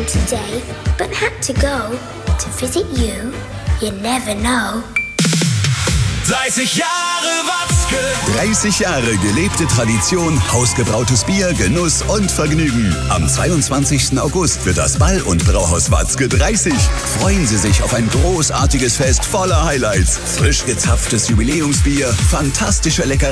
home today, but had to go to visit you. You never know. 30 Jahre Watzke. 30 Jahre gelebte Tradition, hausgebrautes Bier, Genuss und Vergnügen. Am 22. August wird das Ball- und Brauhaus Watzke 30. Freuen Sie sich auf ein großartiges Fest voller Highlights. Frisch gezapftes Jubiläumsbier, fantastische Leckereien